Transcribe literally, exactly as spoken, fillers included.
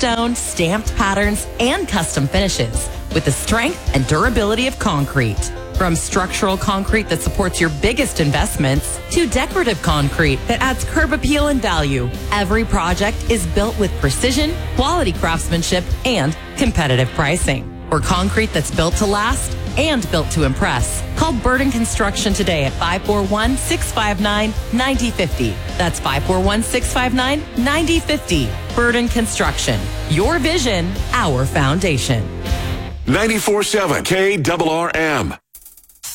stone, stamped patterns, and custom finishes with the strength and durability of concrete. From structural concrete that supports your biggest investments to decorative concrete that adds curb appeal and value, every project is built with precision, quality craftsmanship, and competitive pricing. For concrete that's built to last and built to impress, call Burden Construction today at five four one, six five nine, nine zero five zero. That's five four one, six five nine, nine zero five zero. Burden Construction. Your vision, our foundation. ninety-four point seven K R R M.